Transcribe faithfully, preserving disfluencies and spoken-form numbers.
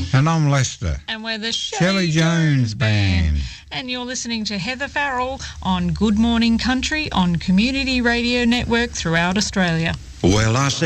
Shelley. And I'm Lester. And we're the Shelley, Shelley Jones, Jones Band. Band. And you're listening to Heather Farrell on Good Morning Country on Community Radio Network throughout Australia. Well, I said